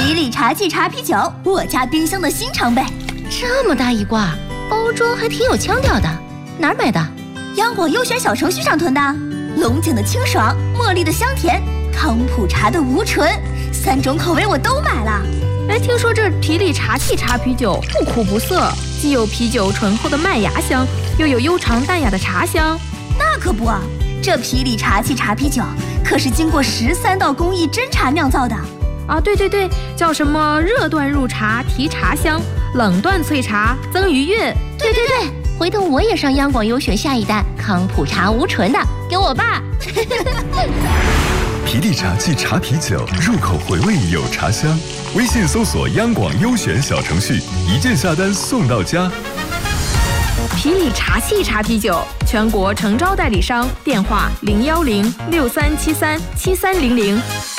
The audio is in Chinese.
皮里茶气茶啤酒，我家冰箱的新常备。 这么大一罐，包装还挺有腔调的，哪儿买的？ 央广优选小程序上囤的。龙井的清爽，茉莉的香甜，康普茶的无醇，3种口味我都买了。 哎，听说这皮里茶气茶啤酒不苦不涩，既有啤酒醇厚的麦芽香，又有悠长淡雅的茶香。 那可不，这皮里茶气茶啤酒可是经过13道工艺真茶酿造的。 啊，对，叫什么热断入茶提茶香，冷断萃茶增余韵。 对，回头我也上央广优选下一单康普茶无醇的，给我爸。 皮里茶气茶啤酒，入口回味有茶香。微信搜索央广优选小程序，一键下单送到家。 皮里茶气茶啤酒，全国诚招代理商，电话01063737300。